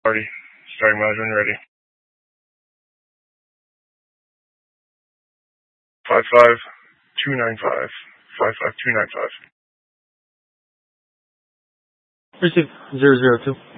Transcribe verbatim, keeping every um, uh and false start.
Party. Starting mileage when you're ready. Five five two nine five. Five five two nine five. Receive zero zero two.